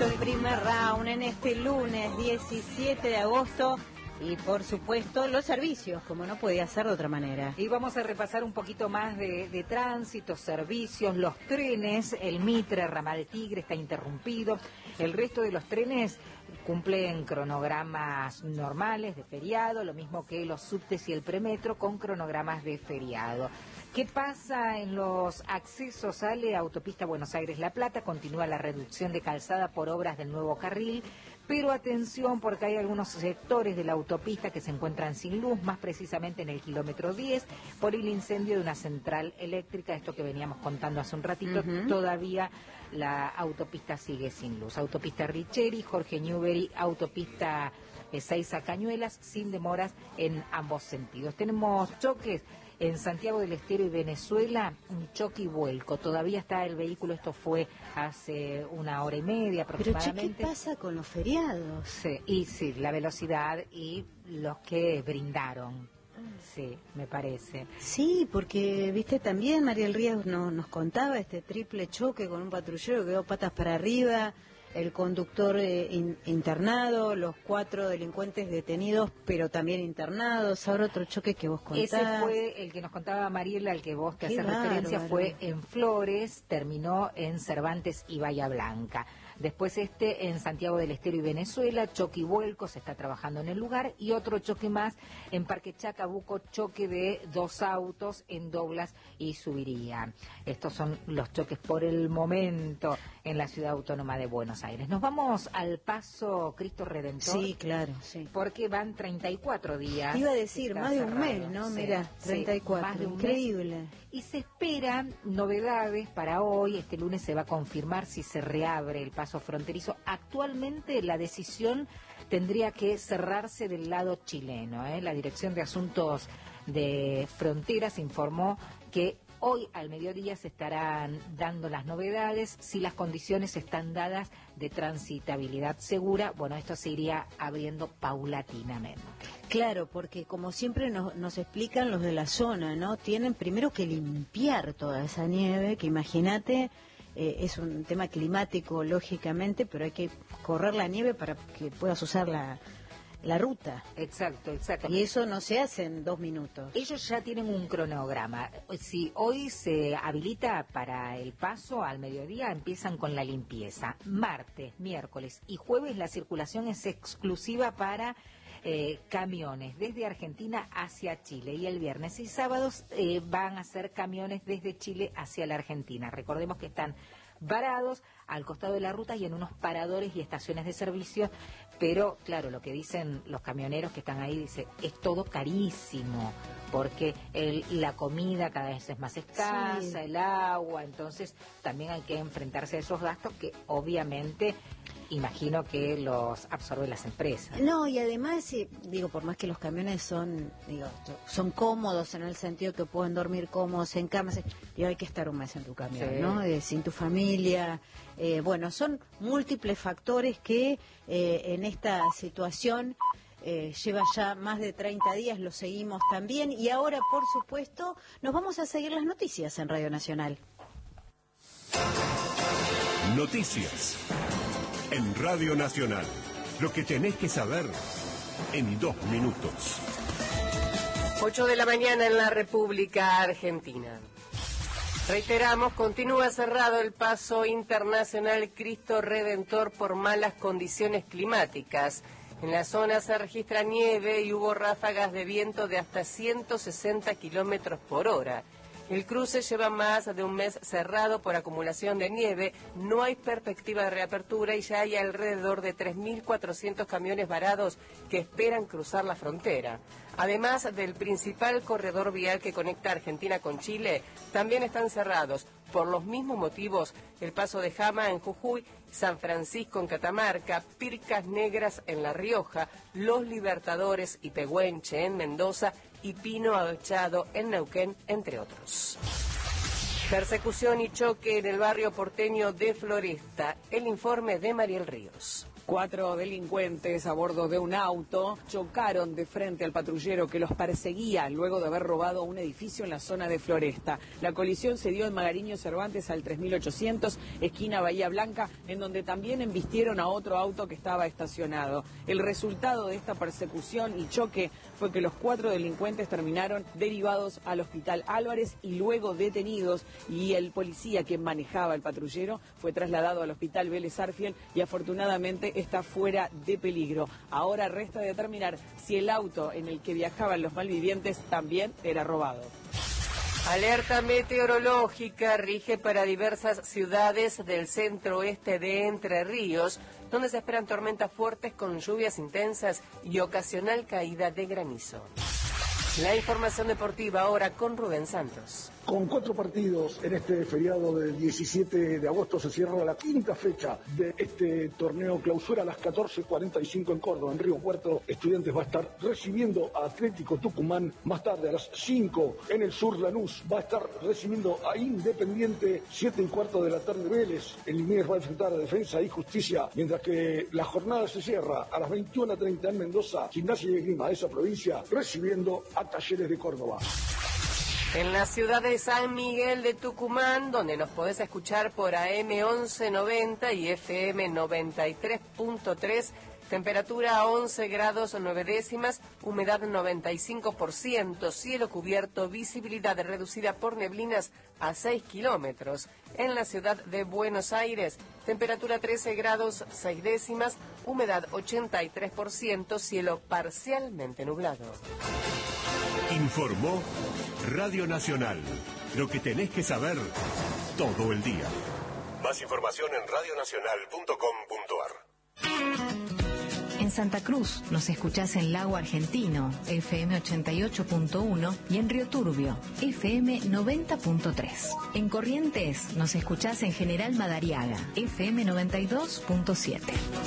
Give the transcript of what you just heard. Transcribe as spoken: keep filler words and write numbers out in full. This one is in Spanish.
supuesto, el primer round en este lunes diecisiete de agosto. Y por supuesto los servicios, como no podía ser de otra manera. Y vamos a repasar un poquito más de, de tránsito, servicios, los trenes. El Mitre, Ramal Tigre está interrumpido. El resto de los trenes cumplen cronogramas normales de feriado, lo mismo que los subtes y el premetro con cronogramas de feriado. ¿Qué pasa en los accesos a la autopista Buenos Aires-La Plata? Continúa la reducción de calzada por obras del nuevo carril, pero atención porque hay algunos sectores de la autopista que se encuentran sin luz, más precisamente en el kilómetro diez, por el incendio de una central eléctrica, esto que veníamos contando hace un ratito, uh-huh. Todavía la autopista sigue sin luz. Autopista Richeri, Jorge Newbery, autopista Ezeiza Cañuelas, sin demoras en ambos sentidos. Tenemos choques en Santiago del Estero y Venezuela, un choque y vuelco. Todavía está el vehículo, esto fue hace una hora y media aproximadamente. Pero, ¿qué pasa con los feriados? Sí, y sí, la velocidad y los que brindaron. Sí, me parece. Sí, porque, viste, también Mariel Ríos no, nos contaba este triple choque con un patrullero que quedó patas para arriba, el conductor eh, in, internado, los cuatro delincuentes detenidos, pero también internados. Ahora otro choque que vos contás. Ese fue el que nos contaba Mariela, al que vos te haces referencia, fue en Flores, terminó en Cervantes y Bahía Blanca. Después este en Santiago del Estero y Venezuela, choque y vuelco, se está trabajando en el lugar, y otro choque más en Parque Chacabuco, choque de dos autos en Douglas y Subiría. Estos son los choques por el momento en la Ciudad Autónoma de Buenos Aires. Nos vamos al Paso Cristo Redentor. Sí, claro, sí. Porque van treinta y cuatro días. Iba a decir, más de un cerrado. mes, ¿no? Sí, Mira, treinta y cuatro, sí, más de un increíble. Mes. Y se esperan novedades para hoy. Este lunes se va a confirmar si se reabre el paso fronterizo. Actualmente la decisión tendría que cerrarse del lado chileno, ¿eh? La Dirección de Asuntos de Fronteras informó que hoy al mediodía se estarán dando las novedades, si las condiciones están dadas de transitabilidad segura. Bueno, esto se iría abriendo paulatinamente. Claro, porque como siempre nos, nos explican los de la zona, ¿no? Tienen primero que limpiar toda esa nieve, que imagínate, eh, es un tema climático, lógicamente, pero hay que correr la nieve para que puedas usar la... la ruta. Exacto, exacto. Y eso no se hace en dos minutos. Ellos ya tienen un cronograma. Si hoy se habilita para el paso al mediodía, empiezan con la limpieza. Martes, miércoles y jueves la circulación es exclusiva para eh, camiones desde Argentina hacia Chile. Y el viernes y sábados eh, van a ser camiones desde Chile hacia la Argentina. Recordemos que están varados al costado de la ruta y en unos paradores y estaciones de servicio, pero claro, lo que dicen los camioneros que están ahí, dice, es todo carísimo, porque el, la comida cada vez es más escasa, sí. El agua, entonces también hay que enfrentarse a esos gastos que obviamente imagino que los absorben las empresas. No, y además, eh, digo, por más que los camiones son, digo, son cómodos en el sentido que pueden dormir cómodos en camas, digo, hay que estar un mes en tu camión, sí. ¿No? Eh, sin tu familia, eh, bueno, son múltiples factores que eh, en esta situación eh, lleva ya más de treinta días, lo seguimos también, y ahora, por supuesto, nos vamos a seguir las noticias en Radio Nacional. Noticias. En Radio Nacional, lo que tenés que saber en dos minutos. ocho de la mañana en la República Argentina. Reiteramos, continúa cerrado el paso internacional Cristo Redentor por malas condiciones climáticas. En la zona se registra nieve y hubo ráfagas de viento de hasta ciento sesenta kilómetros por hora. El cruce lleva más de un mes cerrado por acumulación de nieve, no hay perspectiva de reapertura y ya hay alrededor de tres mil cuatrocientos camiones varados que esperan cruzar la frontera. Además del principal corredor vial que conecta Argentina con Chile, también están cerrados. Por los mismos motivos, el paso de Jama en Jujuy, San Francisco en Catamarca, Pircas Negras en La Rioja, Los Libertadores y Pehuenche en Mendoza y Pino Echado en Neuquén, entre otros. Persecución y choque en el barrio porteño de Floresta. El informe de Mariel Ríos. Cuatro delincuentes a bordo de un auto chocaron de frente al patrullero que los perseguía luego de haber robado un edificio en la zona de Floresta. La colisión se dio en Magariño Cervantes al tres mil ochocientos, esquina Bahía Blanca, en donde también embistieron a otro auto que estaba estacionado. El resultado de esta persecución y choque fue que los cuatro delincuentes terminaron derivados al Hospital Álvarez y luego detenidos, y el policía que manejaba el patrullero fue trasladado al Hospital Vélez Arfiel y afortunadamente está fuera de peligro. Ahora resta determinar si el auto en el que viajaban los malvivientes también era robado. Alerta meteorológica rige para diversas ciudades del centro-oeste de Entre Ríos, donde se esperan tormentas fuertes con lluvias intensas y ocasional caída de granizo. La información deportiva ahora con Rubén Santos. Con cuatro partidos en este feriado del diecisiete de agosto se cierra la quinta fecha de este torneo clausura a las catorce cuarenta y cinco en Córdoba, en Río Cuarto. Estudiantes va a estar recibiendo a Atlético Tucumán. Más tarde a las cinco en el sur Lanús va a estar recibiendo a Independiente. siete y cuarto de la tarde Vélez. El Liniers va a enfrentar a Defensa y Justicia, mientras que la jornada se cierra a las veintiuna treinta en Mendoza. Gimnasia y Esgrima de esa provincia recibiendo a Talleres de Córdoba. En la ciudad de San Miguel de Tucumán, donde nos podés escuchar por A M once noventa y F M noventa y tres punto tres, temperatura a once grados nueve décimas, humedad noventa y cinco por ciento, cielo cubierto, visibilidad reducida por neblinas a seis kilómetros. En la ciudad de Buenos Aires, temperatura trece grados seis décimas, humedad ochenta y tres por ciento, cielo parcialmente nublado. Informó Radio Nacional. Lo que tenés que saber todo el día. Más información en radio nacional punto com punto a r. En Santa Cruz nos escuchás en Lago Argentino, F M ochenta y ocho punto uno, y en Río Turbio, F M noventa punto tres. En Corrientes nos escuchás en General Madariaga, F M noventa y dos punto siete.